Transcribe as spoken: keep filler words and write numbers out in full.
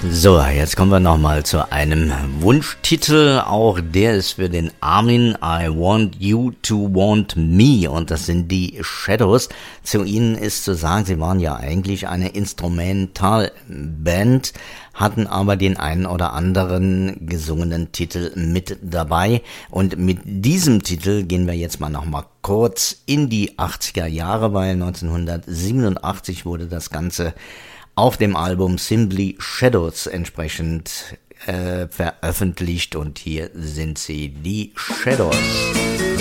So, jetzt kommen wir nochmal zu einem Wunschtitel. Auch der ist für den Armin. I Want You to Want Me. Und das sind die Shadows. Zu ihnen ist zu sagen, sie waren ja eigentlich eine Instrumentalband, hatten aber den einen oder anderen gesungenen Titel mit dabei. Und mit diesem Titel gehen wir jetzt mal nochmal kurz in die achtziger Jahre, weil neunzehnhundertsiebenundachtzig wurde das Ganze auf dem Album Simply Shadows entsprechend äh, veröffentlicht und hier sind sie, die Shadows.